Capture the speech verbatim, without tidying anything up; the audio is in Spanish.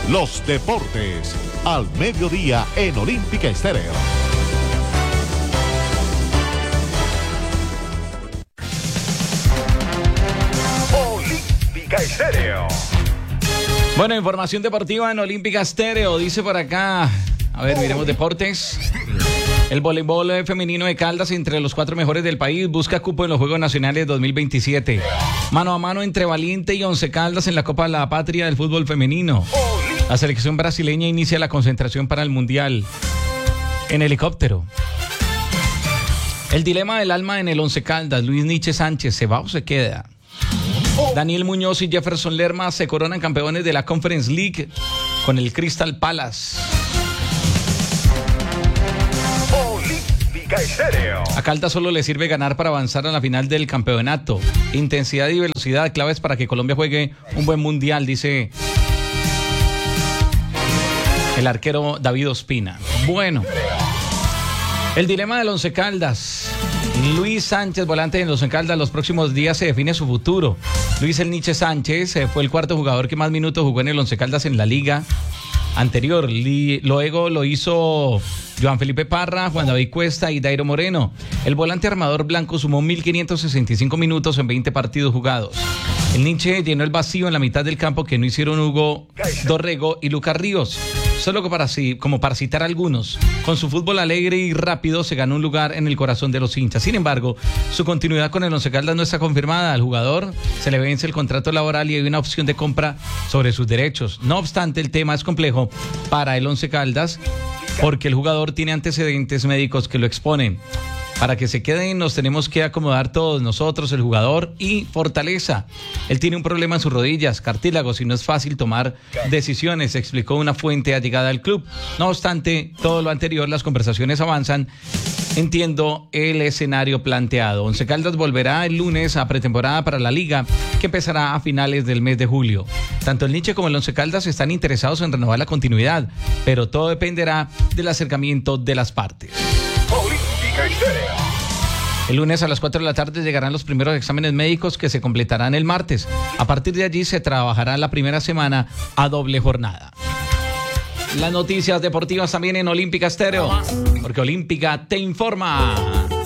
los deportes al mediodía en Olímpica Estéreo. Olímpica Estéreo. Bueno, información deportiva en Olímpica Estéreo. Dice por acá, a ver, miremos deportes. El voleibol femenino de Caldas, entre los cuatro mejores del país, busca cupo en los Juegos Nacionales dos mil veintisiete. Mano a mano entre Valiente y Once Caldas en la Copa de la Patria del fútbol femenino. La selección brasileña inicia la concentración para el Mundial en helicóptero. El dilema del alma en el Once Caldas. Luis Nietzsche Sánchez, ¿se va o se queda? Daniel Muñoz y Jefferson Lerma se coronan campeones de la Conference League con el Crystal Palace. A Caldas solo le sirve ganar para avanzar a la final del campeonato. Intensidad y velocidad claves para que Colombia juegue un buen mundial, dice el arquero David Ospina. Bueno, el dilema del Once Caldas. Luis Sánchez, volante en los Once Caldas, los próximos días se define su futuro. Luis El Nietzsche Sánchez eh, fue el cuarto jugador que más minutos jugó en el Once Caldas en la liga anterior. Li, luego lo hizo Joan Felipe Parra, Juan David Cuesta y Dairo Moreno. El volante armador blanco sumó mil quinientos sesenta y cinco minutos en veinte partidos jugados. El Nietzsche llenó el vacío en la mitad del campo que no hicieron Hugo Dorrego y Lucas Ríos. Solo para, como para citar algunos, con su fútbol alegre y rápido se ganó un lugar en el corazón de los hinchas. Sin embargo, su continuidad con el Once Caldas no está confirmada. Al jugador se le vence el contrato laboral y hay una opción de compra sobre sus derechos. No obstante, el tema es complejo para el Once Caldas porque el jugador tiene antecedentes médicos que lo exponen. Para que se queden nos tenemos que acomodar todos nosotros, el jugador y Fortaleza. Él tiene un problema en sus rodillas, cartílagos, y no es fácil tomar decisiones, explicó una fuente allegada al club. No obstante, todo lo anterior, las conversaciones avanzan. Entiendo el escenario planteado. Once Caldas volverá el lunes a pretemporada para la liga, que empezará a finales del mes de julio. Tanto el Nietzsche como el Once Caldas están interesados en renovar la continuidad, pero todo dependerá del acercamiento de las partes. El lunes a las cuatro de la tarde llegarán los primeros exámenes médicos que se completarán el martes. A partir de allí se trabajará la primera semana a doble jornada. Las noticias deportivas también en Olímpica Estéreo, porque Olímpica te informa.